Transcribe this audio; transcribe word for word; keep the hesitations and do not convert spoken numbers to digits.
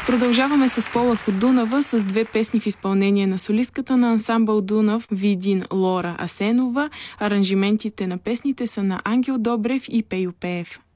Продължаваме с Полах от Дунава с две песни в изпълнение на солистката на ансамбъл Дунав Видин Лора Асенова. Аранжиментите на песните са на Ангел Добрев и Пейо Пеев.